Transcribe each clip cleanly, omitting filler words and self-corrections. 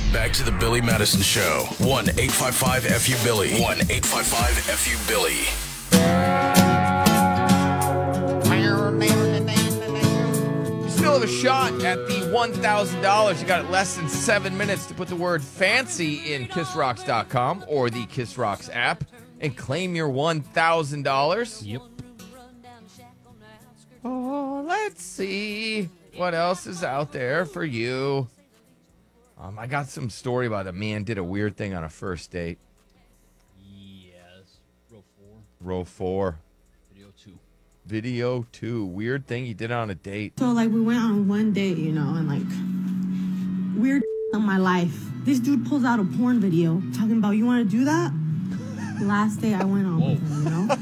Back to the Billy Madison Show. 1-855-FU-BILLY. 1-855-FU-BILLY. You still have a shot at the $1,000. You got it less than 7 minutes to put the word fancy in KissRocks.com or the Kiss Rocks app and claim your $1,000. Yep. Oh, let's see what else is out there for you. I got some story about a man did a weird thing on a first date. Yes. Row 4. Row 4. Video 2. Video 2. Weird thing he did on a date. So, like, we went on one date, you know, and, like, weird on my life. This dude pulls out a porn video talking about, you want to do that? Last day I went on with him, you know?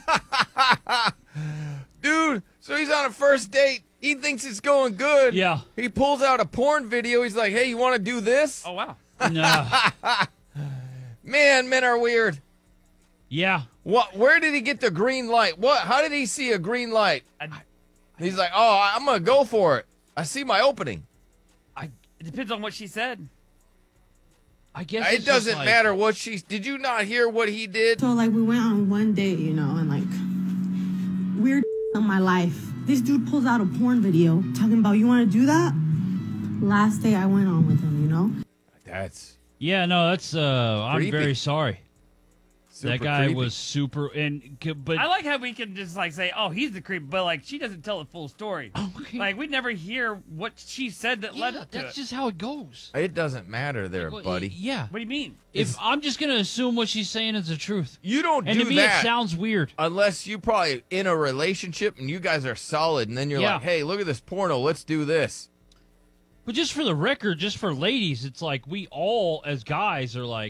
Dude, so he's on a first date. He thinks it's going good. Yeah. He pulls out a porn video. He's like, hey, you want to do this? Oh, wow. No. Man, men are weird. Yeah. What? Where did he get the green light? What? How did he see a green light? He's like, oh, I'm going to go for it. I see my opening. It depends on what she said. I guess It doesn't matter what she... Did you not hear what he did? So, like, we went on one date, you know, and, like, weird on my life. This dude pulls out a porn video talking about, you want to do that? Last day I went on with him, you know? That's Yeah, no, that's, I'm Creepy. very sorry. super That guy creepy. was super, but I like how we can just like say, "Oh, he's the creep," but like she doesn't tell the full story. okay. Like we never hear what she said that led yeah, up to that's it. just how it goes. It doesn't matter there, Well, buddy. Yeah. What do you mean? If I'm just going to assume what she's saying is the truth. You don't And do to me, that it sounds weird. unless you probably in a relationship and you guys are solid, and then you're Yeah. like, hey, look at this porno. Let's do this. But just for the record, just for ladies, it's like we all, as guys, are like,